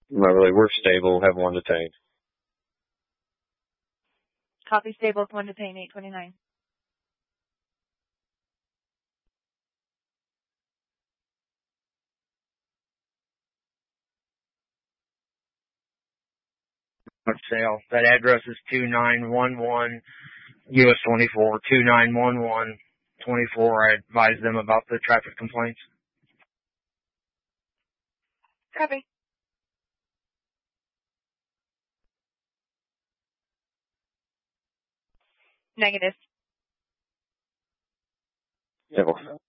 Not really. We're stable. Have one detained. Copy, stable, one detained, 829. Sale. That address is 2911 US 24, 2911 24. I advised them about the traffic complaints. Copy. Negative. Yeah.